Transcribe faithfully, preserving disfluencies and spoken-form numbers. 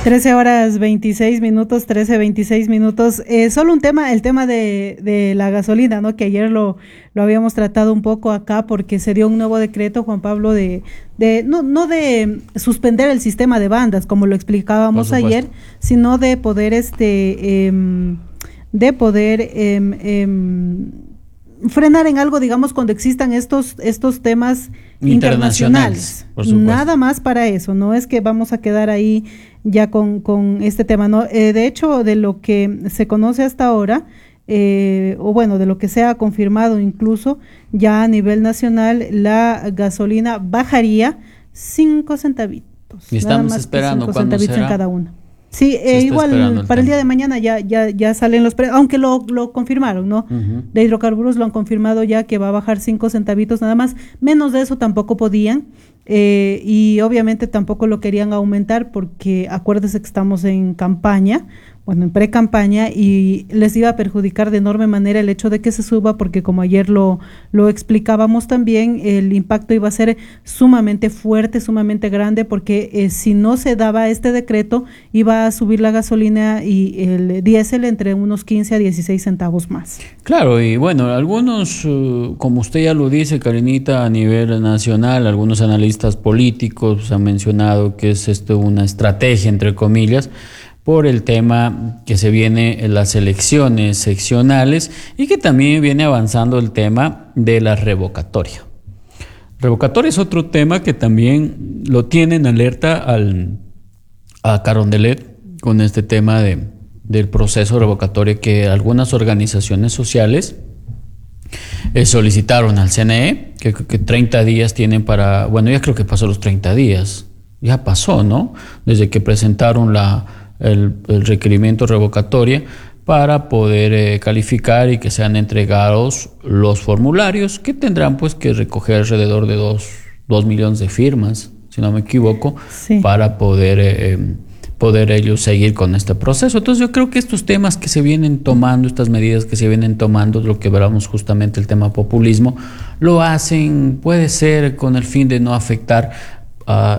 trece horas veintiséis minutos, trece, veintiséis minutos. Eh, solo un tema, el tema de, de la gasolina, ¿no? Que ayer lo, lo habíamos tratado un poco acá porque se dio un nuevo decreto, Juan Pablo, de, de no, no de suspender el sistema de bandas, como lo explicábamos ayer, sino de poder, este, eh, de poder, eh, eh, frenar en algo, digamos, cuando existan estos, estos temas internacionales. internacionales. Nada más para eso, no es que vamos a quedar ahí ya con, con este tema, ¿no? Eh, de hecho, de lo que se conoce hasta ahora, eh, o bueno, de lo que se ha confirmado incluso, ya a nivel nacional, la gasolina bajaría cinco centavitos. Y estamos esperando cinco cuándo centavitos será. en cada una. Sí, eh, igual el para el día de mañana ya ya ya salen los precios, aunque lo, lo confirmaron, ¿no? Uh-huh. De hidrocarburos lo han confirmado ya que va a bajar cinco centavitos nada más, menos de eso tampoco podían, eh, y obviamente tampoco lo querían aumentar porque acuérdese que estamos en campaña, bueno, en pre-campaña, y les iba a perjudicar de enorme manera el hecho de que se suba, porque como ayer lo, lo explicábamos también, el impacto iba a ser sumamente fuerte, sumamente grande, porque eh, si no se daba este decreto, iba a subir la gasolina y el diésel entre unos quince a dieciséis centavos más. Claro, y bueno, algunos, uh, como usted ya lo dice, Karinita, a nivel nacional, algunos analistas políticos han mencionado que es esto una estrategia, entre comillas, por el tema que se viene en las elecciones seccionales y que también viene avanzando el tema de la revocatoria. Revocatoria es otro tema que también lo tiene en alerta al, a Carondelet con este tema de, del proceso revocatorio que algunas organizaciones sociales eh, solicitaron al C N E, que, que treinta días tienen para, bueno, ya creo que pasó los treinta días, ya pasó, ¿no? Desde que presentaron la El, el requerimiento revocatoria para poder eh, calificar y que sean entregados los formularios que tendrán pues que recoger alrededor de dos, dos millones de firmas, si no me equivoco, sí, para poder, eh, poder ellos seguir con este proceso. Entonces yo creo que estos temas que se vienen tomando, estas medidas que se vienen tomando, lo que hablamos justamente el tema populismo, lo hacen, puede ser con el fin de no afectar Uh,